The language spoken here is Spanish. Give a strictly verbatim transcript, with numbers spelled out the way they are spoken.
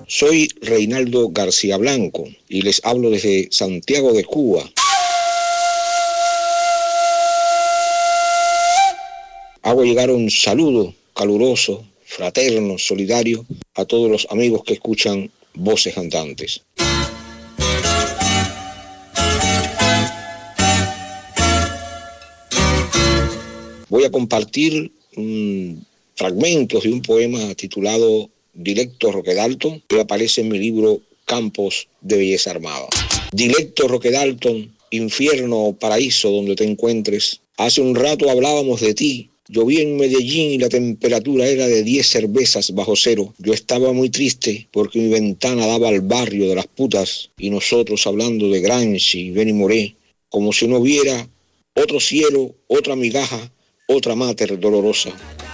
Soy Reinaldo García Blanco y les hablo desde Santiago de Cuba. Hago llegar un saludo caluroso, fraterno, solidario a todos los amigos que escuchan Voces Andantes. Voy a compartir um, fragmentos de un poema titulado Dilecto Roque Dalton, que aparece en mi libro Campos de Belleza Armada. Dilecto Roque Dalton, infierno o paraíso donde te encuentres, hace un rato hablábamos de ti. Yo vi en Medellín y la temperatura era de diez cervezas bajo cero. Yo estaba muy triste porque mi ventana daba al barrio de las putas y nosotros hablando de Gramsci y Benny Moré, como si no hubiera otro cielo, otra migaja, otra mater dolorosa.